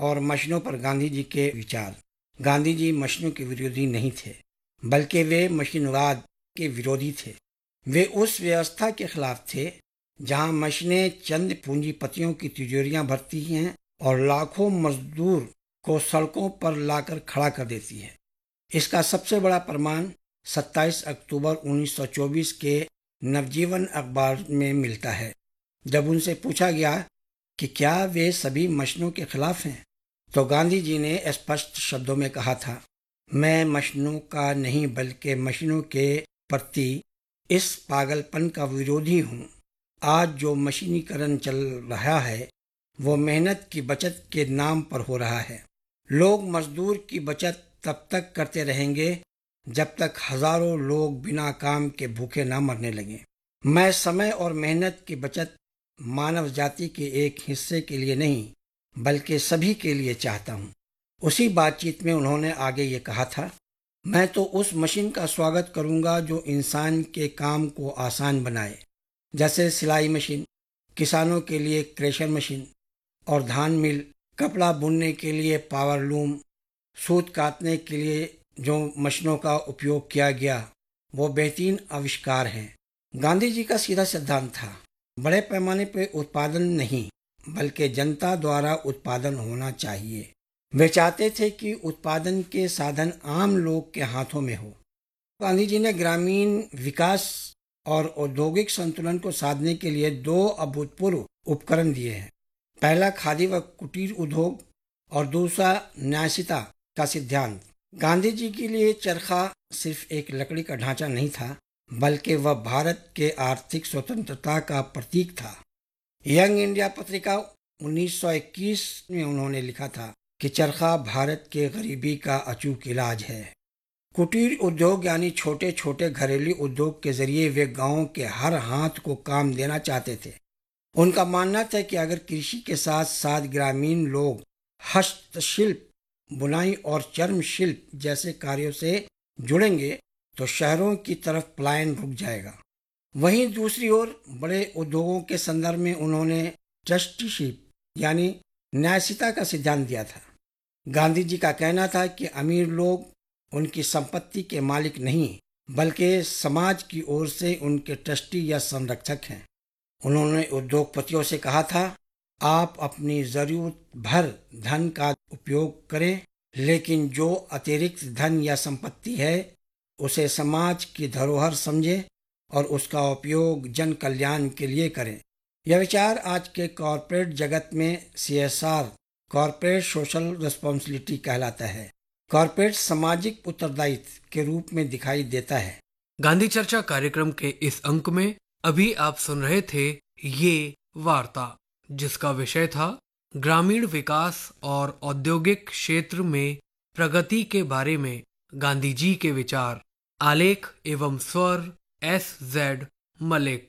और मशीनों पर गांधी जी के विचार। गांधी जी मशीनों के विरोधी नहीं थे, बल्कि वे मशीनवाद के विरोधी थे। वे उस व्यवस्था के खिलाफ थे जहां मशीनें चंद पूंजीपतियों की तिजोरियां भरती हैं और लाखों मजदूर को सड़कों पर लाकर खड़ा कर देती है। इसका सबसे बड़ा प्रमाण 27 अक्टूबर 1924 के नवजीवन अखबार में मिलता है। जब उनसे पूछा गया कि क्या वे सभी मशीनों के खिलाफ हैं, तो गांधी जी ने स्पष्ट शब्दों में कहा था, मैं मशीनों का नहीं बल्कि मशीनों के प्रति इस पागलपन का विरोधी हूँ। आज जो मशीनीकरण चल रहा है वो मेहनत की बचत के नाम पर हो रहा है। लोग मजदूर की बचत तब तक करते रहेंगे जब तक हजारों लोग बिना काम के भूखे ना मरने लगें। मैं समय और मेहनत की बचत मानव जाति के एक हिस्से के लिए नहीं बल्कि सभी के लिए चाहता हूँ। उसी बातचीत में उन्होंने आगे ये कहा था, मैं तो उस मशीन का स्वागत करूंगा जो इंसान के काम को आसान बनाए, जैसे सिलाई मशीन, किसानों के लिए क्रेशर मशीन और धान मिल, कपड़ा बुनने के लिए पावर लूम, सूत काटने के लिए जो मशीनों का उपयोग किया गया वो बेहतरीन आविष्कार हैं। गांधी जी का सीधा सिद्धांत था, बड़े पैमाने पर उत्पादन नहीं बल्कि जनता द्वारा उत्पादन होना चाहिए। वे चाहते थे कि उत्पादन के साधन आम लोग के हाथों में हो। गांधी जी ने ग्रामीण विकास और औद्योगिक संतुलन को साधने के लिए दो अभूतपूर्व उपकरण दिए हैं। पहला खादी व कुटीर उद्योग और दूसरा न्यायशीता का सिद्धांत। गांधी जी के लिए चरखा सिर्फ एक लकड़ी का ढांचा नहीं था, बल्कि वह भारत के आर्थिक स्वतंत्रता का प्रतीक था। यंग इंडिया पत्रिका 1921 में उन्होंने लिखा था कि चरखा भारत के गरीबी का अचूक इलाज है। कुटीर उद्योग यानी छोटे छोटे घरेलू उद्योग के जरिए वे गांव के हर हाथ को काम देना चाहते थे। उनका मानना था कि अगर कृषि के साथ साथ ग्रामीण लोग हस्तशिल्प, बुनाई और चर्म शिल्प जैसे कार्यों से जुड़ेंगे तो शहरों की तरफ पलायन रुक जाएगा। वहीं दूसरी ओर बड़े उद्योगों के संदर्भ में उन्होंने ट्रस्टीशिप यानी न्यायशीता का सिद्धांत दिया था। गांधी जी का कहना था कि अमीर लोग उनकी संपत्ति के मालिक नहीं बल्कि समाज की ओर से उनके ट्रस्टी या संरक्षक हैं। उन्होंने उद्योगपतियों से कहा था, आप अपनी जरूरत भर धन का उपयोग करें, लेकिन जो अतिरिक्त धन या संपत्ति है उसे समाज की धरोहर समझें और उसका उपयोग जन कल्याण के लिए करें। यह विचार आज के कॉरपोरेट जगत में CSR, कॉरपोरेट सोशल रिस्पॉन्सिबिलिटी कहलाता है, कॉरपोरेट सामाजिक उत्तरदायित्व के रूप में दिखाई देता है। गांधी चर्चा कार्यक्रम के इस अंक में अभी आप सुन रहे थे ये वार्ता, जिसका विषय था ग्रामीण विकास और औद्योगिक क्षेत्र में प्रगति के बारे में गांधी जी के विचार। आलेख एवं स्वर S.Z. मलिक।